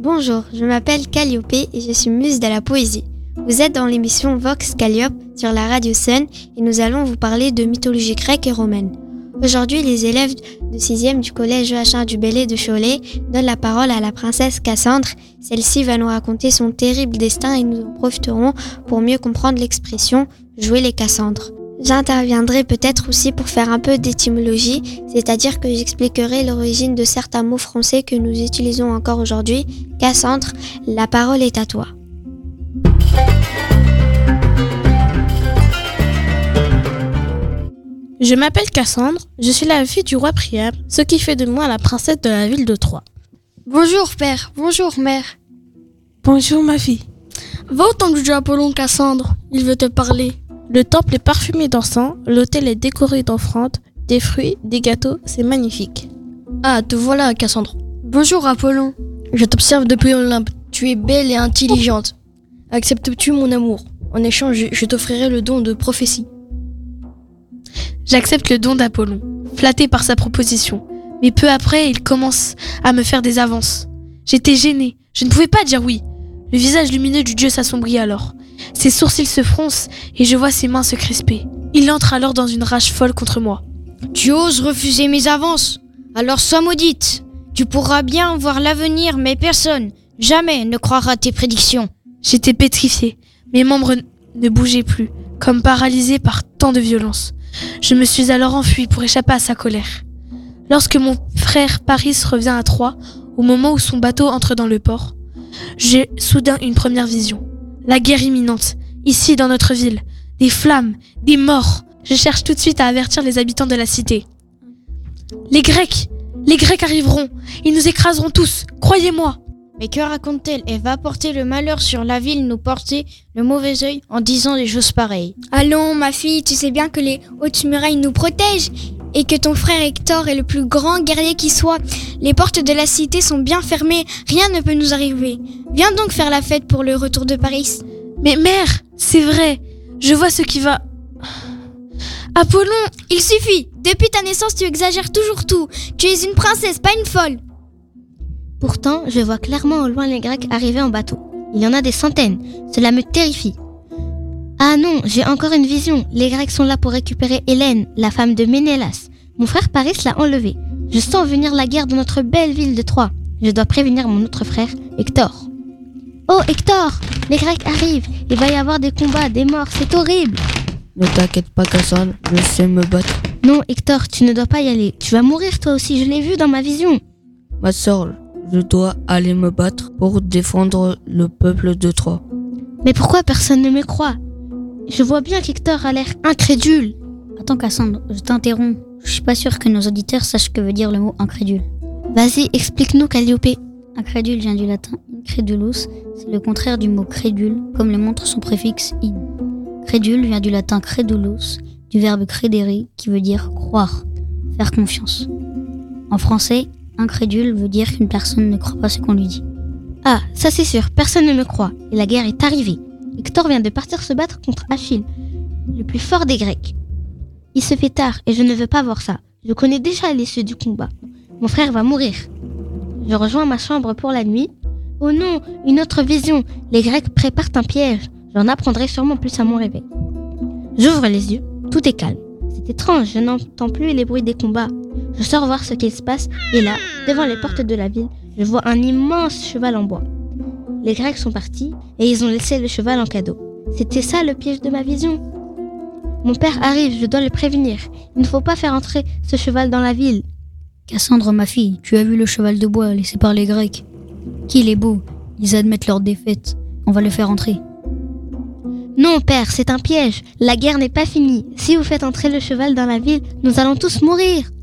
Bonjour, je m'appelle Calliope et je suis muse de la poésie. Vous êtes dans l'émission Vox Calliope sur la radio Sun et nous allons vous parler de mythologie grecque et romaine. Aujourd'hui, les élèves de 6e du collège Joachim du Bellay de Cholet donnent la parole à la princesse Cassandre. Celle-ci va nous raconter son terrible destin et nous en profiterons pour mieux comprendre l'expression « jouer les Cassandres ». J'interviendrai peut-être aussi pour faire un peu d'étymologie, c'est-à-dire que j'expliquerai l'origine de certains mots français que nous utilisons encore aujourd'hui. Cassandre, la parole est à toi. Je m'appelle Cassandre, je suis la fille du roi Priam, ce qui fait de moi la princesse de la ville de Troie. Bonjour père, bonjour mère. Bonjour ma fille. Va au temple de Apollon, Cassandre, il veut te parler. Le temple est parfumé d'encens, l'autel est décoré d'offrandes, des fruits, des gâteaux, c'est magnifique. Ah, te voilà Cassandre. Bonjour Apollon. Je t'observe depuis Olympe, tu es belle et intelligente. Acceptes-tu mon amour? En échange, je t'offrirai le don de prophétie. J'accepte le don d'Apollon, flatté par sa proposition. Mais peu après, il commence à me faire des avances. J'étais gênée, je ne pouvais pas dire oui. Le visage lumineux du dieu s'assombrit alors. Ses sourcils se froncent et je vois ses mains se crisper. Il entre alors dans une rage folle contre moi. Tu oses refuser mes avances? Alors sois maudite. Tu pourras bien voir l'avenir, mais personne, jamais ne croira à tes prédictions. J'étais pétrifiée. Mes membres ne bougeaient plus, comme paralysés par tant de violence. Je me suis alors enfuie pour échapper à sa colère. Lorsque mon frère Paris revient à Troie, au moment où son bateau entre dans le port, j'ai soudain une première vision. La guerre imminente, ici dans notre ville. Des flammes, des morts. Je cherche tout de suite à avertir les habitants de la cité. Les Grecs arriveront. Ils nous écraseront tous, croyez-moi. Mais que raconte-t-elle? Elle va porter le malheur sur la ville, nous porter le mauvais œil en disant des choses pareilles. Allons, ma fille, tu sais bien que les hautes murailles nous protègent et que ton frère Hector est le plus grand guerrier qui soit. Les portes de la cité sont bien fermées, rien ne peut nous arriver. Viens donc faire la fête pour le retour de Paris. Mais mère, c'est vrai, je vois ce qui va... Apollon, il suffit. Depuis ta naissance, tu exagères toujours tout. Tu es une princesse, pas une folle. Pourtant, je vois clairement au loin les Grecs arriver en bateau. Il y en a des centaines. Cela me terrifie. Ah non, j'ai encore une vision. Les Grecs sont là pour récupérer Hélène, la femme de Ménélas. Mon frère Paris l'a enlevée. Je sens venir la guerre dans notre belle ville de Troie. Je dois prévenir mon autre frère, Hector. Oh Hector, les Grecs arrivent. Il va y avoir des combats, des morts, c'est horrible. Ne t'inquiète pas Cassandre, je sais me battre. Non Hector, tu ne dois pas y aller. Tu vas mourir toi aussi, je l'ai vu dans ma vision. Ma sœur, je dois aller me battre pour défendre le peuple de Troie. Mais pourquoi personne ne me croit? Je vois bien qu'Hector a l'air incrédule. Attends Cassandre, je t'interromps. Je suis pas sûre que nos auditeurs sachent ce que veut dire le mot incrédule. Vas-y, explique-nous Calliope. Incrédule vient du latin incredulus, c'est le contraire du mot crédule, comme le montre son préfixe in. Crédule vient du latin credulus, du verbe credere, qui veut dire croire, faire confiance. En français, incrédule veut dire qu'une personne ne croit pas ce qu'on lui dit. Ah, ça c'est sûr, personne ne me croit, et la guerre est arrivée. Hector vient de partir se battre contre Achille, le plus fort des Grecs. Il se fait tard et je ne veux pas voir ça. Je connais déjà l'issue du combat. Mon frère va mourir. Je rejoins ma chambre pour la nuit. Oh non, une autre vision. Les Grecs préparent un piège. J'en apprendrai sûrement plus à mon réveil. J'ouvre les yeux. Tout est calme. C'est étrange, je n'entends plus les bruits des combats. Je sors voir ce qu'il se passe et là, devant les portes de la ville, je vois un immense cheval en bois. Les Grecs sont partis et ils ont laissé le cheval en cadeau. C'était ça le piège de ma vision. Mon père arrive, je dois le prévenir. Il ne faut pas faire entrer ce cheval dans la ville. Cassandre, ma fille, tu as vu le cheval de bois laissé par les Grecs? Qu'il est beau, ils admettent leur défaite. On va le faire entrer. Non, père, c'est un piège. La guerre n'est pas finie. Si vous faites entrer le cheval dans la ville, nous allons tous mourir.